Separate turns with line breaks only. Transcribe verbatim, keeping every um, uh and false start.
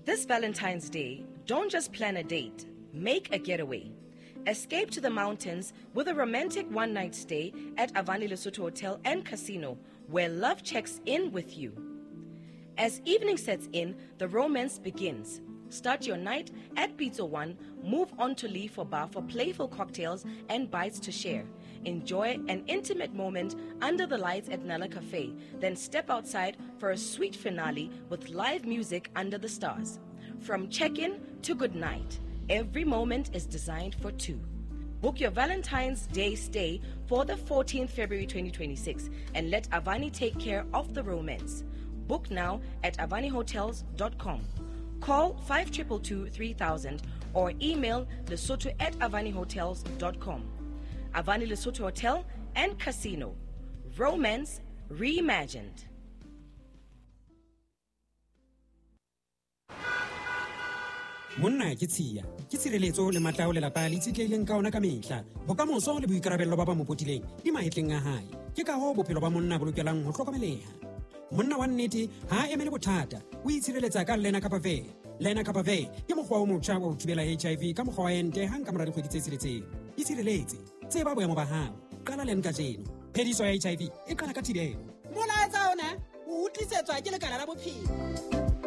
This Valentine's Day, don't just plan a date, make a getaway. Escape to the mountains with a romantic one-night stay at Avani Lesotho Hotel and Casino, where love checks in with you. As evening sets in, the romance begins. Start your night at Pizza One, move on to Lee for Bar for playful cocktails and bites to share. Enjoy an intimate moment under the lights at Nala Cafe, then step outside for a sweet finale with live music under the stars. From check-in to good night, every moment is designed for two. Book your Valentine's Day stay for the fourteenth of February twenty twenty-six and let Avani take care of the romance. Book now at avani hotels dot com. Call five two two two, three thousand or email lesotho at avani hotels dot com. Avani Lesotho Hotel and Casino. Romance reimagined.
Monna ke tshia ke tshireletso le matla o le lapa le tsitleleng ka ona ka mehla bokamoso le boikarabello ba ba mopotileng di maetleng a hae ke ka ho bophelo ba monna bo lokelang ho hlokomeleha. Monna wa nnete ha emele bothata o itshireletsa ka Lena Kapave. Lena Kapave ke mokgwa o motjha wa ho thibela H I V ka mokgwa wa ente hang ka mora dikgwedi tse tsheletseng. Itshireletse tseba boemo ba hao qala Lena ka jeno. Phediso ya H I V e qala ka thibelo.
Molaetsa ona o utlwisetswa ke lekala la bophelo.